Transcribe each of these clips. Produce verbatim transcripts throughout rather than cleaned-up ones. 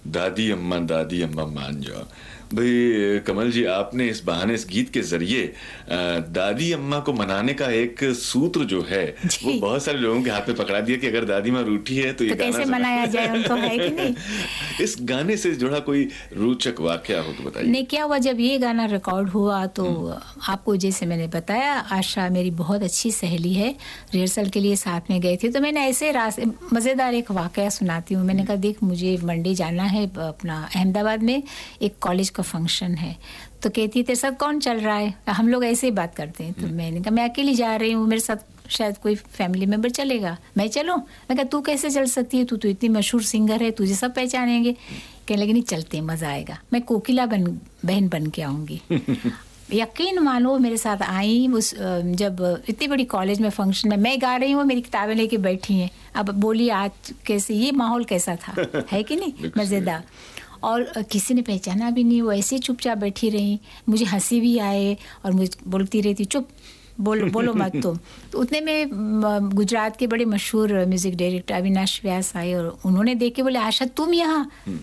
दादी अम्मा दादी अम्मा मान जाओ। भाई कमल जी, आपने इस बहाने इस गीत के जरिए दादी अम्मा को मनाने का एक सूत्र जो है वो बहुत सारे लोगों के हाथ में पकड़ा दिया कि अगर दादी माँ रूठी है तो ये तो गाना कैसे मनाया जाए उनको, है कि नहीं? इस गाने से जुड़ा कोई रोचक वाकया हो तो बताइए। नहीं, क्या हुआ जब ये गाना रिकॉर्ड हुआ तो आपको जैसे मैंने बताया, आशा मेरी बहुत अच्छी सहेली है, रिहर्सल के लिए साथ में गए थे, तो मैंने ऐसे रास्ते मज़ेदार एक वाकया सुनाती हूँ। मैंने कहा देख मुझे मंडे जाना है अपना अहमदाबाद में, एक कॉलेज का फंक्शन है। तो कहती तेरे साथ कौन चल रहा है? हम लोग ऐसे ही बात करते हैं। तो मैंने कहा मैं अकेली जा रही हूँ, मेरे साथ शायद कोई फैमिली मेंबर चलेगा, मैं चलूं? मैं कहा तू कैसे चल सकती है, तू तो इतनी मशहूर सिंगर है, तुझे सब पहचानेंगे। कहने लगे नहीं चलते, मज़ा आएगा, मैं कोकिला बन बहन बन के आऊँगी। यकीन मानो मेरे साथ आई, उस जब इतनी बड़ी कॉलेज में फंक्शन में मैं गा रही हूँ, मेरी किताबें लेके बैठी हैं। अब बोली आज कैसे, ये माहौल कैसा था, है कि नहीं, मज़ेदार। और किसी ने पहचाना भी नहीं, वो ऐसे चुपचाप बैठी रही। मुझे हंसी भी आए और मुझे बोलती रहती चुप बोलो बोलो मत तुम। तो उतने में गुजरात के बड़े मशहूर म्यूजिक डायरेक्टर अविनाश व्यास आए और उन्होंने देख के बोले आशा तुम यहाँ?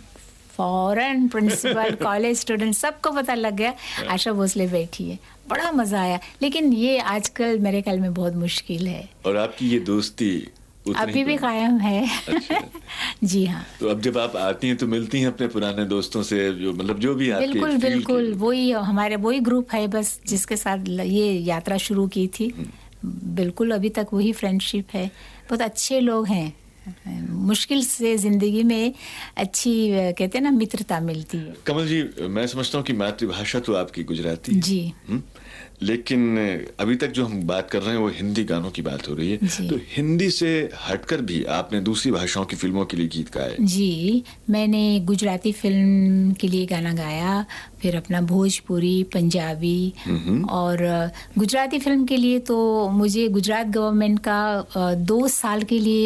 फौरन प्रिंसिपल, कॉलेज स्टूडेंट सबको पता लग गया आशा भोसले बैठी है। बड़ा मजा आया, लेकिन ये आजकल मेरे ख्याल में बहुत मुश्किल है। और आपकी ये दोस्ती अभी भी कायम है। अच्छा। जी हाँ। तो अब जब आप आती हैं तो मिलती हैं अपने पुराने दोस्तों से, जो मतलब जो भी आपके बिल्कुल बिल्कुल वही हमारे वही ग्रुप है बस, जिसके साथ ये यात्रा शुरू की थी। बिल्कुल अभी तक वही फ्रेंडशिप है। बहुत अच्छे लोग हैं, मुश्किल से जिंदगी में अच्छी कहते हैं ना मित्रता मिलती है। कमल जी, मैं समझता हूँ कि मातृभाषा तो आपकी गुजराती है जी, हुँ? लेकिन अभी तक जो हम बात कर रहे हैं वो हिंदी गानों की बात हो रही है, तो हिंदी से हटकर भी आपने दूसरी भाषाओं की फिल्मों के लिए गीत गाए। जी, मैंने गुजराती फिल्म के लिए गाना गाया, फिर अपना भोजपुरी, पंजाबी, और गुजराती फिल्म के लिए तो मुझे गुजरात गवर्नमेंट का दो साल के लिए